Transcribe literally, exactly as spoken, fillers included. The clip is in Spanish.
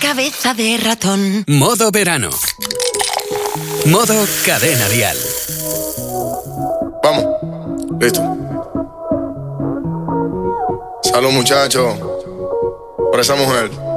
cabeza de ratón. Modo verano. Modo Cadena Dial. Vamos. Listo. Salud, muchachos. Por esa mujer.